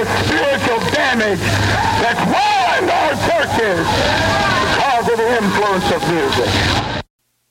the spiritual damage that's ruined our churches because of the influence of music.